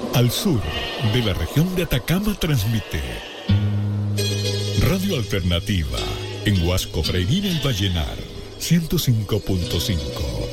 Al sur de la región de Atacama transmite Radio Alternativa en Huasco, Freguina y Vallenar 105.5.